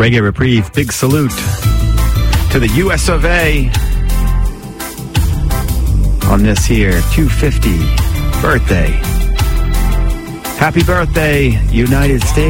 Reggae Reprieve, big salute to the US of A on this here 250 birthday. Happy birthday, United States.